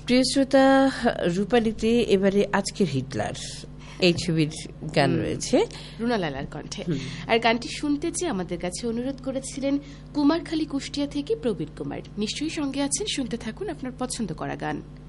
প্রিয় শ্রোতা, রূপালীতে এবারে আজকের হিটলার এই ছবির গান রয়েছে রুনা লালার কণ্ঠে। আর গানটি শুনতে চেয়ে আমাদের কাছে অনুরোধ করেছিলেন কুমারখালী কুষ্টিয়া থেকে প্রবীর কুমার। নিশ্চয়ই সঙ্গে আছেন, শুনতে থাকুন আপনার পছন্দ করা গান।